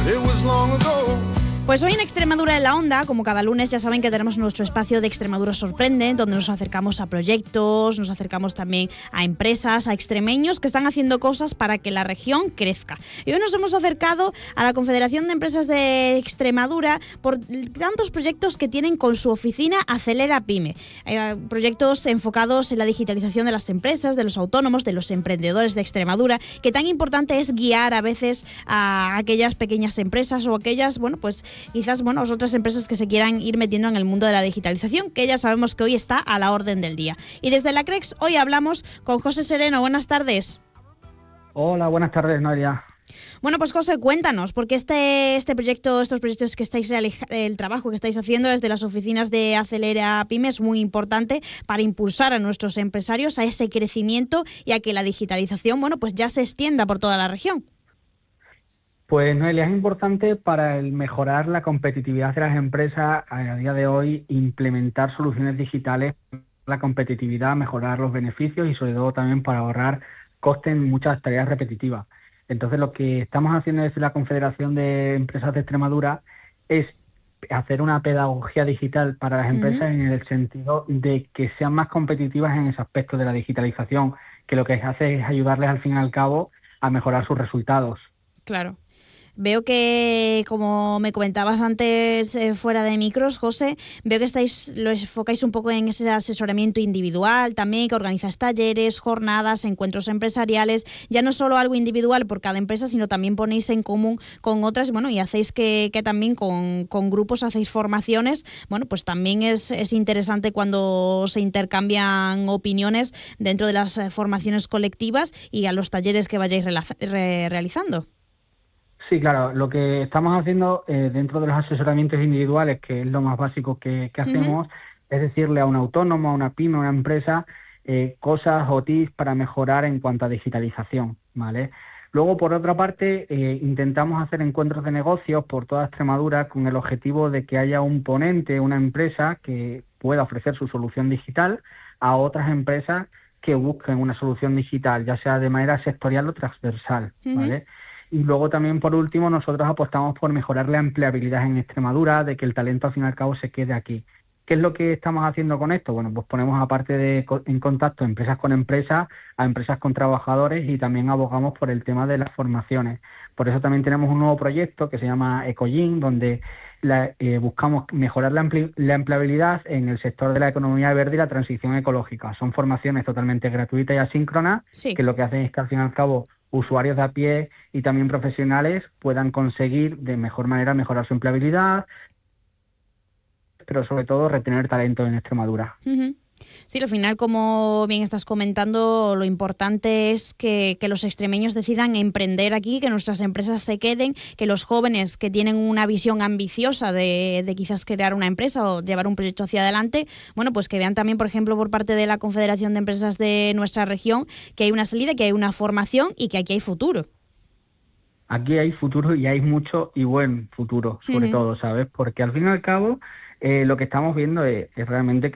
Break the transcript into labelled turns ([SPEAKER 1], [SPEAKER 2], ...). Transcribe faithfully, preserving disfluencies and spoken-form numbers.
[SPEAKER 1] It was long ago.
[SPEAKER 2] Pues hoy en Extremadura en la Onda, como cada lunes, ya saben que tenemos nuestro espacio de Extremadura Sorprende, donde nos acercamos a proyectos, nos acercamos también a empresas, a extremeños que están haciendo cosas para que la región crezca. Y hoy nos hemos acercado a la Confederación de Empresas de Extremadura por tantos proyectos que tienen con su oficina Acelera Pyme. Eh, proyectos enfocados en la digitalización de las empresas, de los autónomos, de los emprendedores de Extremadura, que tan importante es guiar a veces a aquellas pequeñas empresas o aquellas, bueno, pues quizás, bueno, otras empresas que se quieran ir metiendo en el mundo de la digitalización, que ya sabemos que hoy está a la orden del día. Y desde la CREX hoy hablamos con José Sereno. Buenas tardes.
[SPEAKER 3] Hola, buenas tardes, Noelia.
[SPEAKER 2] Bueno, pues José, cuéntanos, porque este, este proyecto, estos proyectos que estáis realizando, el trabajo que estáis haciendo desde las oficinas de Acelera Pyme es muy importante para impulsar a nuestros empresarios a ese crecimiento y a que la digitalización, bueno, pues ya se extienda por toda la región.
[SPEAKER 3] Pues Noelia, es importante para el mejorar la competitividad de las empresas a día de hoy, implementar soluciones digitales, la competitividad, mejorar los beneficios y sobre todo también para ahorrar costes en muchas tareas repetitivas. Entonces lo que estamos haciendo desde la Confederación de Empresas de Extremadura es hacer una pedagogía digital para las empresas uh-huh. en el sentido de que sean más competitivas en ese aspecto de la digitalización, que lo que hace es ayudarles al fin y al cabo a mejorar sus resultados.
[SPEAKER 2] Claro. Veo que, como me comentabas antes eh, fuera de micros, José, veo que estáis lo enfocáis un poco en ese asesoramiento individual también, que organizáis talleres, jornadas, encuentros empresariales, ya no solo algo individual por cada empresa, sino también ponéis en común con otras, bueno, y hacéis que, que también con, con grupos hacéis formaciones. Bueno, pues también es, es interesante cuando se intercambian opiniones dentro de las formaciones colectivas y a los talleres que vayáis rela- re- realizando.
[SPEAKER 3] Sí, claro. Lo que estamos haciendo eh, dentro de los asesoramientos individuales, que es lo más básico que, que hacemos, uh-huh. es decirle a un autónomo, a una pyme, a una empresa, eh, cosas o tips para mejorar en cuanto a digitalización, ¿vale? Luego, por otra parte, eh, intentamos hacer encuentros de negocios por toda Extremadura con el objetivo de que haya un ponente, una empresa que pueda ofrecer su solución digital a otras empresas que busquen una solución digital, ya sea de manera sectorial o transversal, ¿vale? Uh-huh. Y luego también, por último, nosotros apostamos por mejorar la empleabilidad en Extremadura, de que el talento, al fin y al cabo, se quede aquí. ¿Qué es lo que estamos haciendo con esto? Bueno, pues ponemos, aparte de en contacto empresas con empresas, a empresas con trabajadores y también abogamos por el tema de las formaciones. Por eso también tenemos un nuevo proyecto que se llama Ecogym, donde la, eh, buscamos mejorar la, empl- la empleabilidad en el sector de la economía verde y la transición ecológica. Son formaciones totalmente gratuitas y asíncronas,
[SPEAKER 2] sí.
[SPEAKER 3] que lo que hacen es que, al fin y al cabo, usuarios de a pie y también profesionales puedan conseguir de mejor manera mejorar su empleabilidad, pero sobre todo retener talento en Extremadura.
[SPEAKER 2] Uh-huh. Sí, al final, como bien estás comentando, lo importante es que, que los extremeños decidan emprender aquí, que nuestras empresas se queden, que los jóvenes que tienen una visión ambiciosa de, de quizás crear una empresa o llevar un proyecto hacia adelante, bueno, pues que vean también, por ejemplo, por parte de la Confederación de Empresas de nuestra región, que hay una salida, que hay una formación y que aquí hay futuro.
[SPEAKER 3] Aquí hay futuro y hay mucho y buen futuro, sobre uh-huh. todo, ¿sabes? Porque al fin y al cabo, eh, lo que estamos viendo es, es realmente que